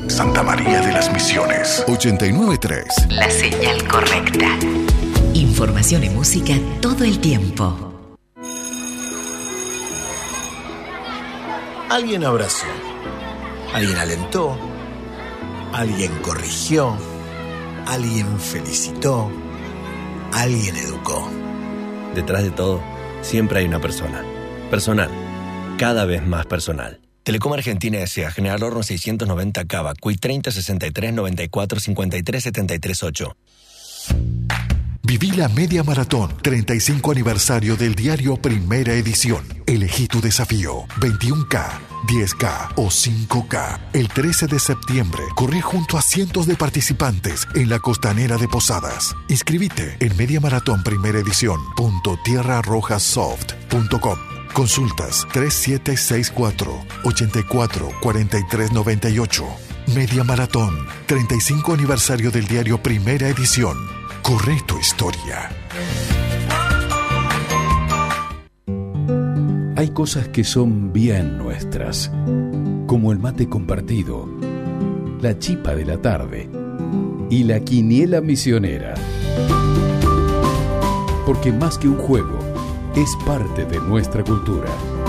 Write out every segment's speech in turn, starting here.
Santa María de las Misiones. 89.3. La señal correcta. Información y música todo el tiempo. Alguien abrazó, alguien alentó, alguien corrigió, alguien felicitó, alguien educó. Detrás de todo, siempre hay una persona. Personal. Cada vez más personal. Telecom Argentina S.A. General Horno 690 Cava. CUI 30 63 94 53 73 8. Viví la Media Maratón, 35 aniversario del diario Primera Edición. Elegí tu desafío, 21K, 10K o 5K. El 13 de septiembre, corrí junto a cientos de participantes en la costanera de Posadas. Inscribite en mediamaratonprimeraedición.tierrarrojasoft.com. Consultas 3764-844398. Media Maratón, 35 aniversario del diario Primera Edición. Corre tu historia. Hay cosas que son bien nuestras, como el mate compartido, la chipa de la tarde y la quiniela misionera. Porque más que un juego, es parte de nuestra cultura.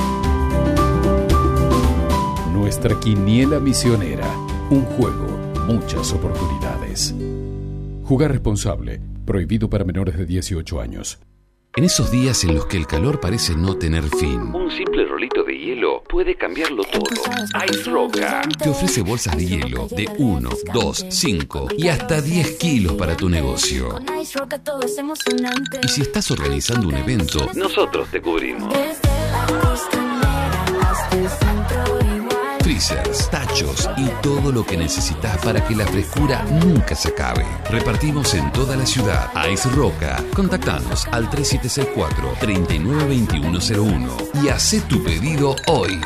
Nuestra quiniela misionera, un juego, muchas oportunidades. Jugar responsable, prohibido para menores de 18 años. En esos días en los que el calor parece no tener fin, un simple rolito de hielo puede cambiarlo todo. Ice Roca te ofrece bolsas de hielo de 1, 2, 5 y hasta 10 kilos para tu negocio. Y si estás organizando un evento, nosotros te cubrimos. Freezers, tachos y todo lo que necesitas para que la frescura nunca se acabe. Repartimos en toda la ciudad. Ice Roca. Contactanos al 3764-392101 y haz tu pedido hoy.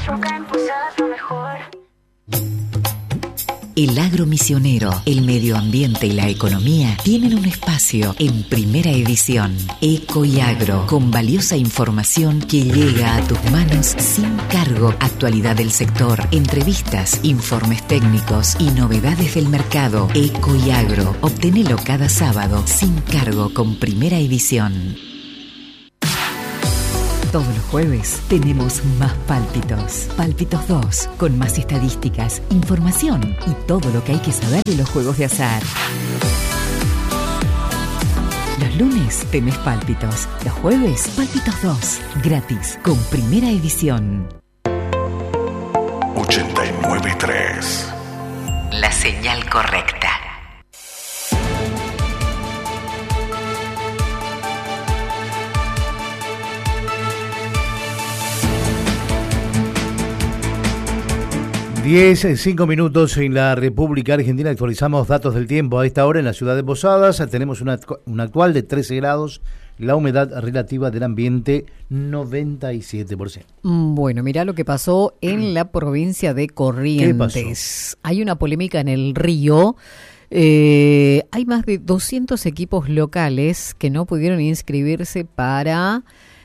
El agro misionero, el medio ambiente y la economía tienen un espacio en Primera Edición. Eco y Agro, con valiosa información que llega a tus manos sin cargo. Actualidad del sector, entrevistas, informes técnicos y novedades del mercado. Eco y Agro, obténelo cada sábado sin cargo con Primera Edición. Todos los jueves tenemos más Pálpitos. Pálpitos 2, con más estadísticas, información y todo lo que hay que saber de los juegos de azar. Los lunes tenés Pálpitos. Los jueves, Pálpitos 2, gratis, con Primera Edición. 89.3. La señal correcta. Cinco minutos en la República Argentina. Actualizamos datos del tiempo a esta hora en la ciudad de Posadas. Tenemos una actual de 13 grados. La humedad relativa del ambiente 97%. Bueno, mirá lo que pasó en la provincia de Corrientes. ¿Qué pasó? Hay una polémica en el río. Hay más de 200 equipos locales que no pudieron inscribirse para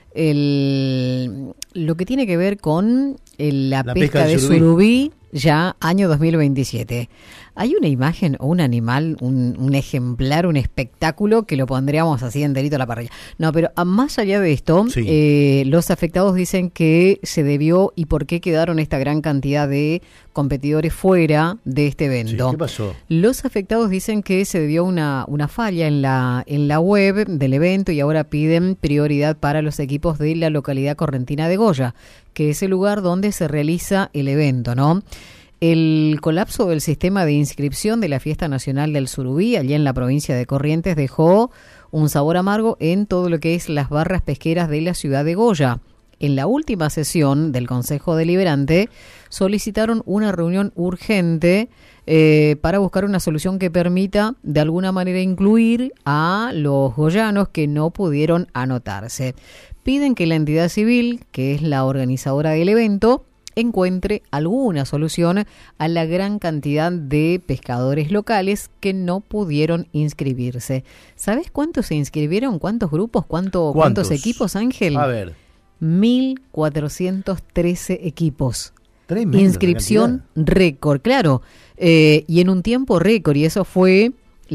lo que tiene que ver con la pesca de surubí ya año 2027. Hay una imagen o un animal, un ejemplar, un espectáculo que lo pondríamos así enterito a la parrilla. No, pero más allá de esto, sí. Los afectados dicen que se debió y por qué quedaron esta gran cantidad de competidores fuera de este evento. Sí, ¿qué pasó? Los afectados dicen que se debió una falla en la web del evento y ahora piden prioridad para los equipos de la localidad correntina de Goya, que es el lugar donde se realiza el evento, ¿no? El colapso del sistema de inscripción de la Fiesta Nacional del Surubí, allí en la provincia de Corrientes, dejó un sabor amargo en todo lo que es las barras pesqueras de la ciudad de Goya. En la última sesión del Consejo Deliberante solicitaron una reunión urgente para buscar una solución que permita de alguna manera incluir a los goyanos que no pudieron anotarse. Piden que la entidad civil, que es la organizadora del evento, encuentre alguna solución a la gran cantidad de pescadores locales que no pudieron inscribirse. ¿Sabes cuántos se inscribieron? ¿Cuántos grupos? ¿Cuántos equipos, Ángel? A ver. 1.413 equipos. Tremendo, inscripción récord, claro, y en un tiempo récord, y eso fue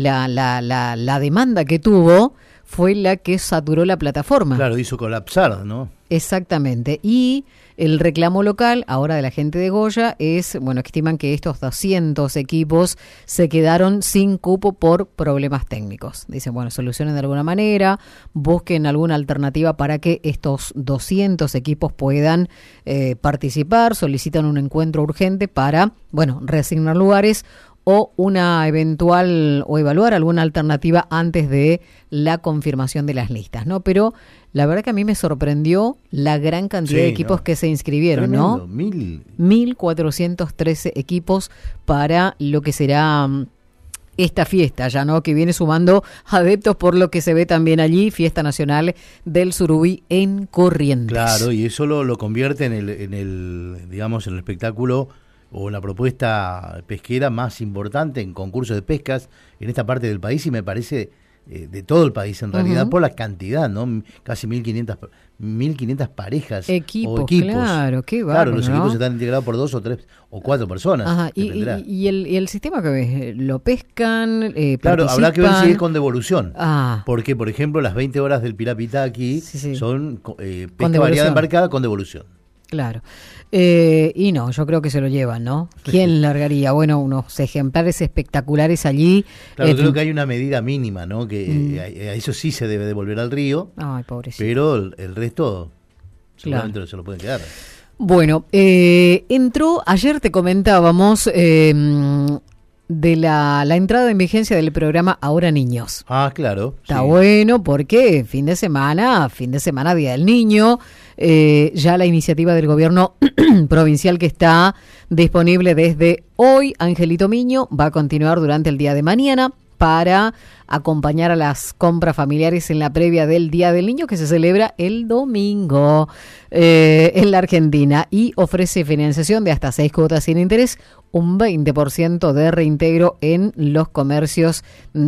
la demanda que tuvo, fue la que saturó la plataforma. Claro, hizo colapsar, ¿no? Exactamente, y el reclamo local, ahora de la gente de Goya, es, bueno, estiman que estos 200 equipos se quedaron sin cupo por problemas técnicos. Dicen, bueno, solucionen de alguna manera, busquen alguna alternativa para que estos 200 equipos puedan participar, solicitan un encuentro urgente para, bueno, reasignar lugares o una eventual, o evaluar alguna alternativa antes de la confirmación de las listas, ¿no? Pero la verdad que a mí me sorprendió la gran cantidad de equipos que se inscribieron, tremendo, ¿no? 1.413 equipos para lo que será esta fiesta, ya no, que viene sumando adeptos por lo que se ve también allí, Fiesta Nacional del Surubí en Corrientes. Claro, y eso lo convierte en el digamos, en el espectáculo o la propuesta pesquera más importante en concursos de pescas en esta parte del país, y me parece de todo el país en realidad, por la cantidad, ¿no? Casi 1.500 parejas equipos, o equipos. Claro, qué bárbaro, claro, los ¿no? equipos están integrados por 2 o 3 o 4 personas. Ajá, y el sistema que ves, lo pescan, claro, habrá que ver si es con devolución. Ah. Porque, por ejemplo, las 20 horas del Pirapitá aquí son pesca con variada embarcada con devolución. Claro. Y no, yo creo que se lo llevan, ¿no? ¿Quién largaría? Bueno, unos ejemplares espectaculares allí. Claro, creo que hay una medida mínima, ¿no? Que a eso sí se debe devolver al río. Ay, pobrecito. Pero el resto seguramente no se lo pueden quedar. Bueno, entró, ayer te comentábamos de la entrada en vigencia del programa Ahora Niños. Ah, claro. Está bueno porque fin de semana, Día del Niño, ya la iniciativa del gobierno provincial que está disponible desde hoy, Angelito Miño, va a continuar durante el día de mañana para acompañar a las compras familiares en la previa del Día del Niño, que se celebra el domingo en la Argentina, y ofrece financiación de hasta 6 cuotas sin interés, un 20% de reintegro en los comercios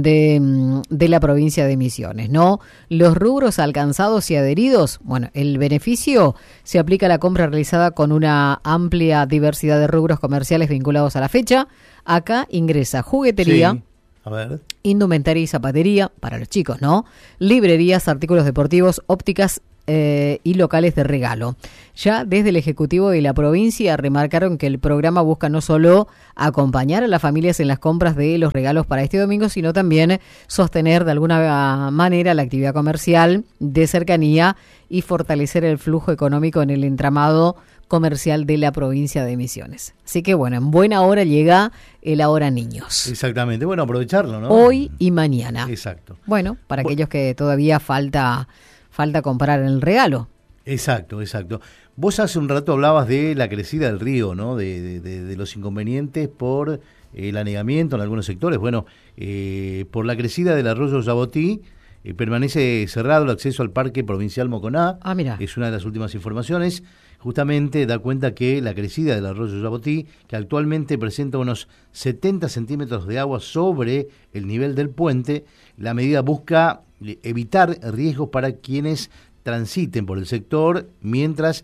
de la provincia de Misiones, ¿no? Los rubros alcanzados y adheridos, bueno, el beneficio se aplica a la compra realizada con una amplia diversidad de rubros comerciales vinculados a la fecha. Acá ingresa juguetería, sí. A ver. Indumentaria y zapatería, para los chicos, ¿no? Librerías, artículos deportivos, ópticas y locales de regalo. Ya desde el Ejecutivo de la provincia remarcaron que el programa busca no solo acompañar a las familias en las compras de los regalos para este domingo, sino también sostener de alguna manera la actividad comercial de cercanía y fortalecer el flujo económico en el entramado comercial de la provincia de Misiones. Así que bueno, en buena hora llega el Ahora Niños. Exactamente, bueno, aprovecharlo, ¿no? Hoy y mañana. Exacto. Bueno, para aquellos que todavía falta comprar el regalo. Exacto. Vos hace un rato hablabas de la crecida del río, ¿no? De los inconvenientes por el anegamiento en algunos sectores. Bueno, por la crecida del arroyo Yabotí, permanece cerrado el acceso al Parque Provincial Moconá. Ah, mira. Es una de las últimas informaciones. Justamente da cuenta que la crecida del arroyo Yabotí, que actualmente presenta unos 70 centímetros de agua sobre el nivel del puente, la medida busca evitar riesgos para quienes transiten por el sector mientras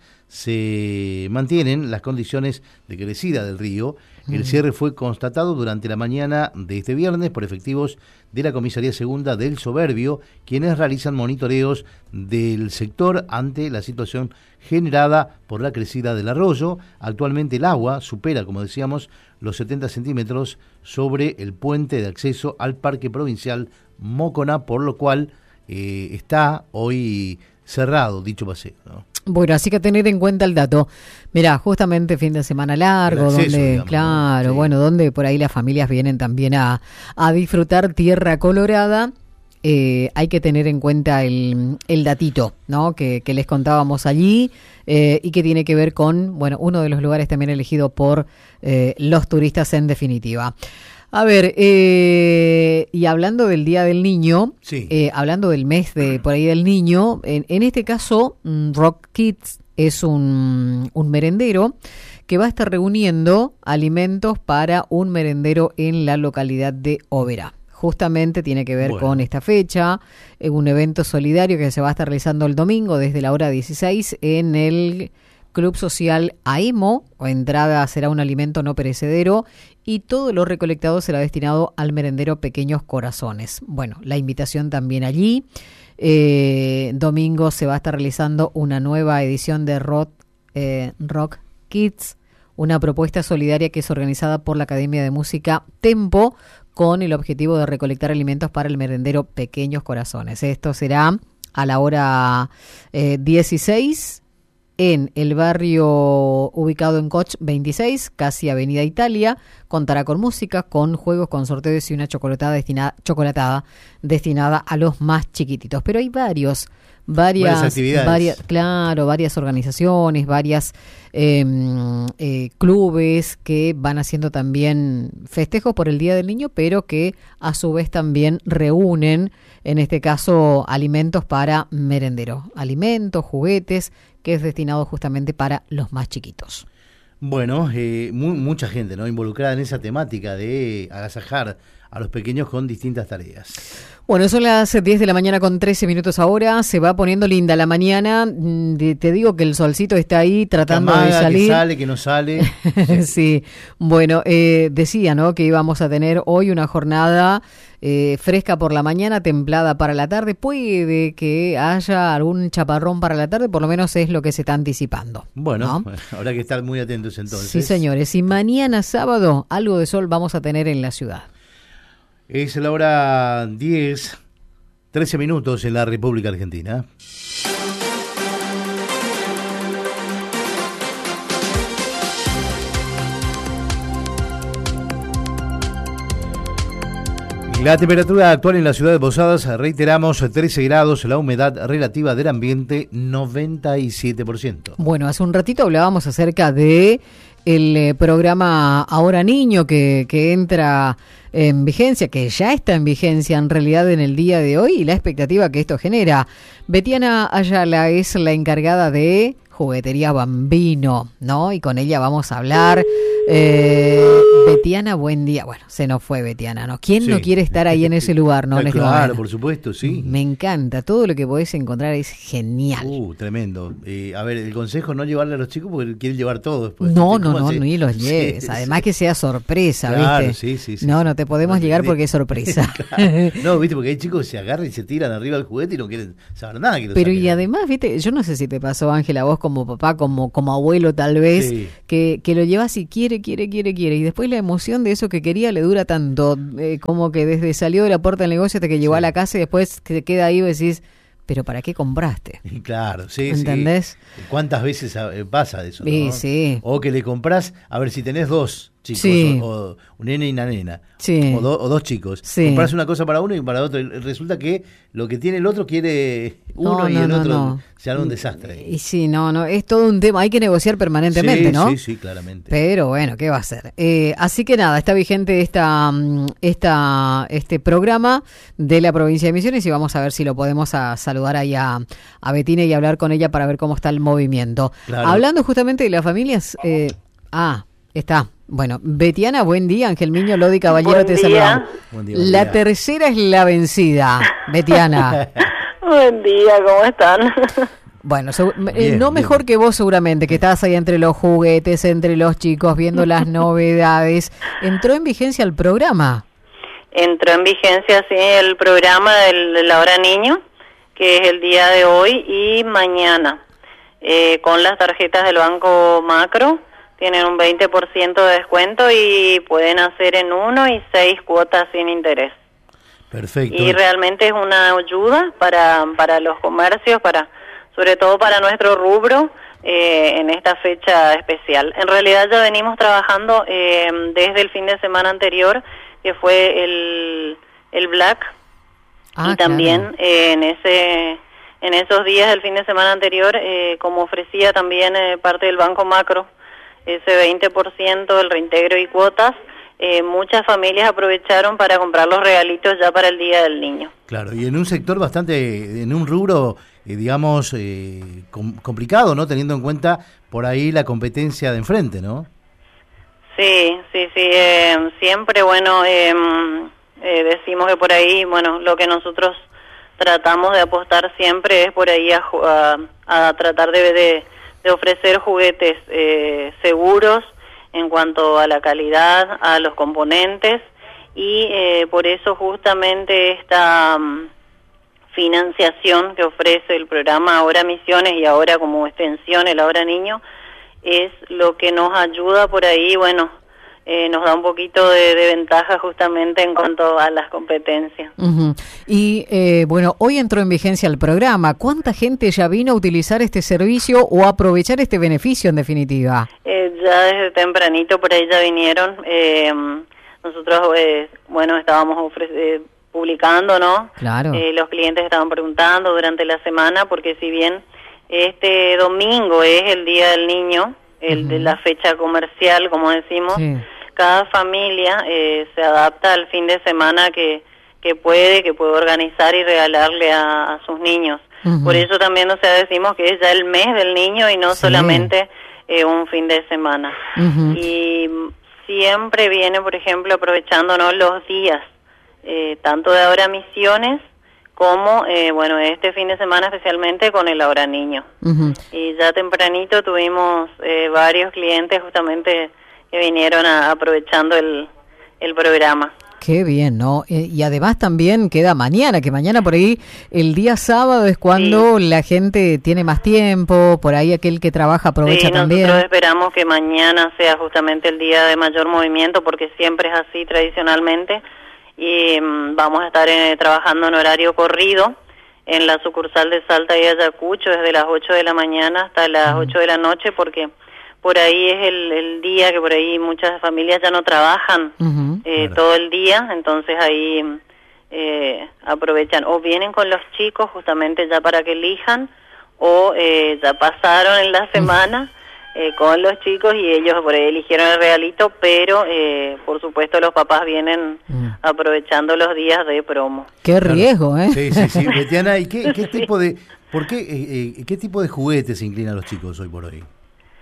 se mantienen las condiciones de crecida del río. El cierre fue constatado durante la mañana de este viernes por efectivos de la Comisaría Segunda del Soberbio, quienes realizan monitoreos del sector ante la situación generada por la crecida del arroyo. Actualmente el agua supera, como decíamos, los 70 centímetros sobre el puente de acceso al Parque Provincial Moconá, por lo cual está hoy cerrado dicho paseo, ¿no? Bueno, así que tener en cuenta el dato. Mirá, justamente fin de semana largo, acceso, donde, digamos, claro, sí. Bueno, donde por ahí las familias vienen también a disfrutar tierra colorada. Hay que tener en cuenta el datito, ¿no? Que les contábamos allí y que tiene que ver con, bueno, uno de los lugares también elegido por los turistas en definitiva. A ver, y hablando del Día del Niño, sí. Hablando del mes de por ahí del niño, en este caso Rock Kids es un merendero que va a estar reuniendo alimentos para un merendero en la localidad de Oberá. Justamente tiene que ver con esta fecha, un evento solidario que se va a estar realizando el domingo desde la hora 16 en el Club Social AEMO, o entrada será un alimento no perecedero, y todo lo recolectado será destinado al merendero Pequeños Corazones. Bueno, la invitación también allí. Domingo se va a estar realizando una nueva edición de Rock Kids, una propuesta solidaria que es organizada por la Academia de Música Tempo, con el objetivo de recolectar alimentos para el merendero Pequeños Corazones. Esto será a la hora 16 en el barrio ubicado en Koch 26, casi Avenida Italia. Contará con música, con juegos, con sorteos y una chocolatada destinada a los más chiquititos. Pero hay varias actividades. Varias organizaciones, varias clubes que van haciendo también festejos por el Día del Niño, pero que a su vez también reúnen, en este caso, alimentos para merendero, alimentos, juguetes, que es destinado justamente para los más chiquitos. Bueno, mucha gente, ¿no?, involucrada en esa temática de agasajar a los pequeños con distintas tareas. Bueno, son las 10 de la mañana con 13 minutos ahora. Se va poniendo linda la mañana. Te digo que el solcito está ahí tratando de salir. Que sale, que no sale. Sí. Bueno, decía, ¿no?, que íbamos a tener hoy una jornada fresca por la mañana, templada para la tarde. Puede que haya algún chaparrón para la tarde, por lo menos es lo que se está anticipando. Bueno, ¿no? Habrá que estar muy atentos entonces. Sí, señores. Y mañana sábado algo de sol vamos a tener en la ciudad. Es la hora 10, 13 minutos en la República Argentina. La temperatura actual en la ciudad de Posadas, reiteramos, 13 grados, la humedad relativa del ambiente 97%. Bueno, hace un ratito hablábamos acerca de el programa Ahora Niño que entra en vigencia, que ya está en vigencia en realidad en el día de hoy, y la expectativa que esto genera. Betiana Ayala es la encargada de Juguetería Bambino, ¿no? Y con ella vamos a hablar. Betiana, buen día. Bueno, se nos fue Betiana, ¿no? ¿Quién no quiere estar ahí en ese lugar, no? Claro, por supuesto, sí. Me encanta, todo lo que podés encontrar es genial. Tremendo. A ver, el consejo, no llevarle a los chicos porque quieren llevar todo después. No, ni los lleves. Además que sea sorpresa, claro, ¿viste? Sí. No te podemos llegar porque es sorpresa. Claro. No, ¿viste? Porque hay chicos que se agarran y se tiran arriba del juguete y no quieren saber nada. Pero y además, ¿viste? Yo no sé si te pasó, Ángela, vos como papá, como abuelo tal vez, sí, que lo llevas y quiere, y después la emoción de eso que quería le dura tanto, como que desde salió de la puerta del negocio hasta que llegó a la casa y después se queda ahí y decís, pero ¿para qué compraste? Claro, sí. ¿Entendés? Sí. ¿Cuántas veces pasa eso? Sí, ¿no? Sí. O que le compras, a ver si tenés dos chicos, sí, o un nene y una nena, sí, o dos chicos. Sí. Compras una cosa para uno y para otro. Resulta que lo que tiene el otro quiere uno y el otro se hará un desastre. Y sí, es todo un tema. Hay que negociar permanentemente, sí, ¿no? Sí, claramente. Pero bueno, ¿qué va a hacer? Así que nada, está vigente este programa de la provincia de Misiones y vamos a ver si lo podemos saludar ahí a Betina y hablar con ella para ver cómo está el movimiento. Claro. Hablando justamente de las familias, está. Bueno, Betiana, buen día. Ángel Miño, Lodi Caballero, te saludamos. La tercera es la vencida, Betiana. Buen día, ¿cómo están? Bueno, no mejor que vos seguramente, que estás ahí entre los juguetes, entre los chicos, viendo las novedades. ¿Entró en vigencia el programa? Entró en vigencia, sí, el programa de la Hora Niño, que es el día de hoy y mañana, con las tarjetas del Banco Macro. Tienen un 20% de descuento y pueden hacer en 1 y 6 cuotas sin interés. Perfecto. Y realmente es una ayuda para los comercios, sobre todo para nuestro rubro, en esta fecha especial. En realidad ya venimos trabajando desde el fin de semana anterior, que fue el Black, y también en esos días del fin de semana anterior, como ofrecía también parte del Banco Macro, ese 20% del reintegro y cuotas, muchas familias aprovecharon para comprar los regalitos ya para el Día del Niño. Claro, y en un sector en un rubro, digamos, complicado, ¿no? Teniendo en cuenta por ahí la competencia de enfrente, ¿no? Sí, siempre, bueno, decimos que por ahí, bueno, lo que nosotros tratamos de apostar siempre es por ahí a tratar de de ofrecer juguetes seguros en cuanto a la calidad, a los componentes, y por eso justamente esta financiación que ofrece el programa Ahora Misiones y ahora como extensión el Ahora Niño es lo que nos ayuda por ahí, bueno, nos da un poquito de ventaja justamente en cuanto a las competencias. Uh-huh. Y bueno, hoy entró en vigencia el programa. ¿Cuánta gente ya vino a utilizar este servicio o a aprovechar este beneficio en definitiva? Ya desde tempranito por ahí ya vinieron. Nosotros, bueno, estábamos publicando, ¿no? Claro. Los clientes estaban preguntando durante la semana, porque si bien este domingo es el Día del Niño, de la fecha comercial, como decimos, sí, cada familia se adapta al fin de semana que puede organizar y regalarle a sus niños. Uh-huh. Por eso también, o sea, decimos que es ya el mes del niño y no solamente un fin de semana. Uh-huh. Y siempre viene, por ejemplo, aprovechando, ¿no?, los días, tanto de Ahora Misiones como, bueno, este fin de semana especialmente con el Ahora Niño. Uh-huh. Y ya tempranito tuvimos varios clientes justamente que vinieron aprovechando el programa. Qué bien, ¿no? Y además también queda mañana, que mañana por ahí, el día sábado es cuando la gente tiene más tiempo, por ahí aquel que trabaja aprovecha también. Nosotros esperamos que mañana sea justamente el día de mayor movimiento, porque siempre es así tradicionalmente, y vamos a estar trabajando en horario corrido en la sucursal de Salta y Ayacucho desde las 8 de la mañana hasta las 8 de la noche, porque por ahí es el día que por ahí muchas familias ya no trabajan todo el día, entonces ahí aprovechan o vienen con los chicos justamente ya para que elijan, o ya pasaron en la semana con los chicos y ellos por ahí eligieron el regalito, pero por supuesto los papás vienen aprovechando los días de promo. Qué riesgo, ¿eh? Sí. Betiana, ¿y qué tipo de qué tipo de juguetes se inclinan los chicos hoy por hoy?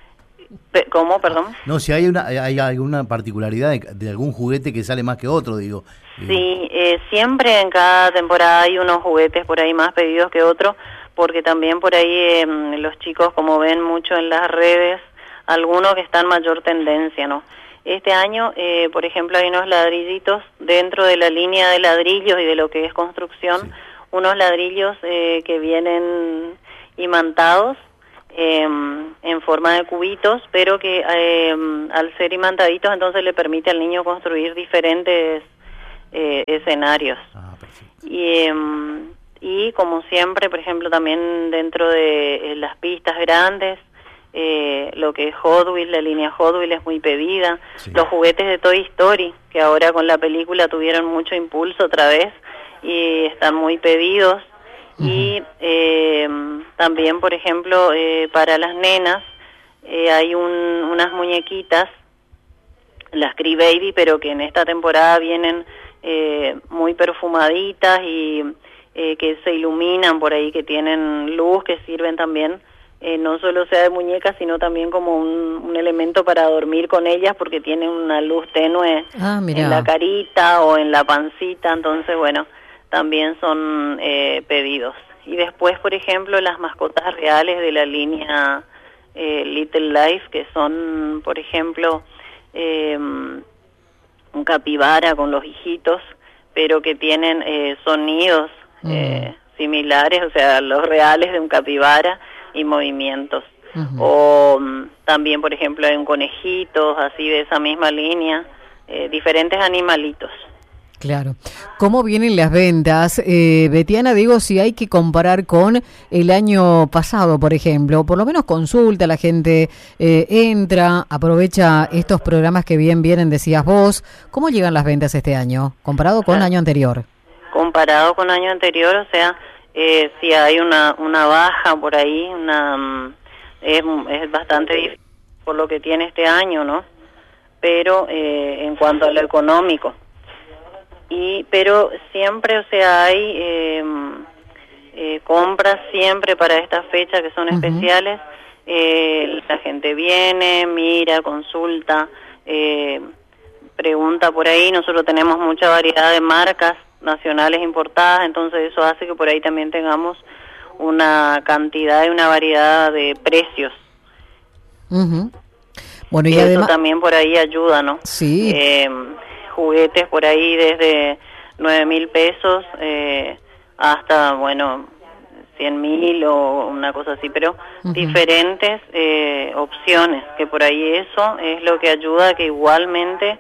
¿Cómo, perdón? No, si hay alguna particularidad de algún juguete que sale más que otro, digo. Sí, siempre en cada temporada hay unos juguetes por ahí más pedidos que otros, porque también por ahí los chicos, como ven mucho en las redes, algunos que están mayor tendencia, ¿no? Este año, por ejemplo, hay unos ladrillitos dentro de la línea de ladrillos y de lo que es construcción, unos ladrillos que vienen imantados, en forma de cubitos, pero que al ser imantaditos entonces le permite al niño construir diferentes escenarios. Y como siempre, por ejemplo, también dentro de las pistas grandes, lo que es Hot Wheels, la línea Hot Wheels es muy pedida. Los juguetes de Toy Story, que ahora con la película tuvieron mucho impulso otra vez y están muy pedidos. Y también, por ejemplo, para las nenas hay unas muñequitas, las Cree Baby, pero que en esta temporada vienen muy perfumaditas y que se iluminan por ahí, que tienen luz, que sirven también, no solo sea de muñecas, sino también como un elemento para dormir con ellas, porque tienen una luz tenue en la carita o en la pancita, entonces bueno, también son pedidos. Y después, por ejemplo, las mascotas reales de la línea Little Life, que son, por ejemplo, un capibara con los hijitos, pero que tienen sonidos similares, o sea, los reales de un capibara y movimientos. O también, por ejemplo, hay un conejito, así de esa misma línea, diferentes animalitos. Claro. ¿Cómo vienen las ventas? Betiana, digo, si hay que comparar con el año pasado, por ejemplo, por lo menos consulta, la gente entra, aprovecha estos programas que bien vienen, decías vos. ¿Cómo llegan las ventas este año, comparado con el año anterior? Comparado con el año anterior, o sea, si hay una baja por ahí, es bastante difícil por lo que tiene este año, ¿no? Pero en cuanto a lo económico, pero siempre, o sea, hay compras siempre para estas fechas que son especiales. La gente viene, mira, consulta, pregunta por ahí. Nosotros tenemos mucha variedad de marcas nacionales importadas, entonces eso hace que por ahí también tengamos una cantidad y una variedad de precios Bueno, y eso además también por ahí ayuda, ¿no? Sí. Juguetes por ahí desde 9.000 pesos hasta, bueno, 100.000 o una cosa así, pero diferentes opciones, que por ahí eso es lo que ayuda a que igualmente,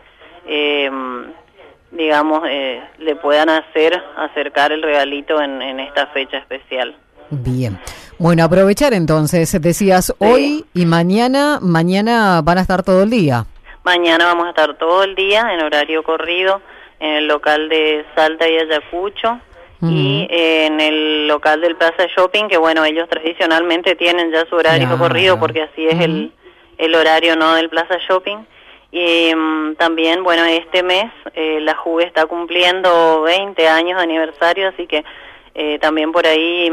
digamos, le puedan acercar el regalito en esta fecha especial. Bien. Bueno, aprovechar entonces, decías hoy y mañana van a estar todo el día. Mañana vamos a estar todo el día en horario corrido en el local de Salta y Ayacucho y en el local del Plaza Shopping, que bueno, ellos tradicionalmente tienen ya su horario corrido porque así es el horario, ¿no?, del Plaza Shopping. Y también, bueno, este mes la Juve está cumpliendo 20 años de aniversario, así que también por ahí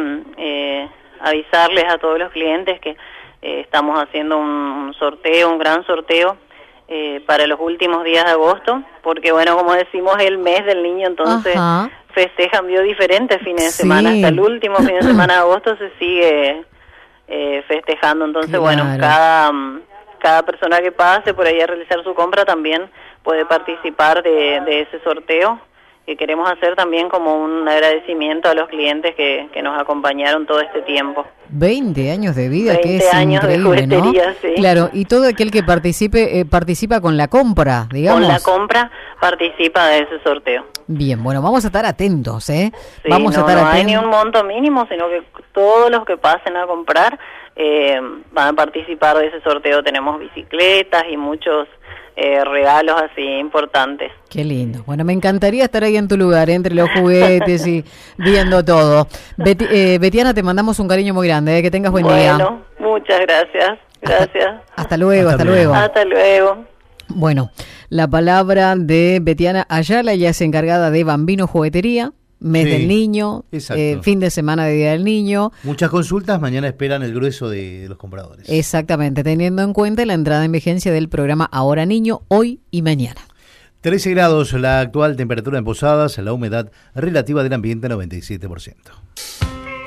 avisarles a todos los clientes que estamos haciendo un sorteo, un gran sorteo para los últimos días de agosto, porque bueno, como decimos, el mes del niño, entonces festejan diferentes fines de semana, hasta el último fin de semana de agosto se sigue festejando, entonces bueno, cada persona que pase por ahí a realizar su compra también puede participar de ese sorteo, que queremos hacer también como un agradecimiento a los clientes que nos acompañaron todo este tiempo. 20 años de vida, 20 que es años increíble, de juguetería, ¿no? sí. Claro, y todo aquel que participa con la compra, digamos. Con la compra participa de ese sorteo. Bien, bueno, vamos a estar atentos, ¿eh? Sí, vamos a estar atentos. No hay ni un monto mínimo, sino que todos los que pasen a comprar van a participar de ese sorteo. Tenemos bicicletas y muchos regalos así importantes. Qué lindo. Bueno, me encantaría estar ahí en tu lugar, entre los juguetes y viendo todo. Betiana, te mandamos un cariño muy grande, que tengas buen día. Bueno, muchas gracias. Gracias. Hasta luego, hasta luego. Hasta luego. Bueno, la palabra de Betiana Ayala, ya es encargada de Bambino Juguetería. Mes del niño, fin de semana de Día del Niño. Muchas consultas, mañana esperan el grueso de los compradores. Exactamente, teniendo en cuenta la entrada en vigencia del programa Ahora Niño, hoy y mañana. 13 grados la actual temperatura en Posadas, la humedad relativa del ambiente 97%.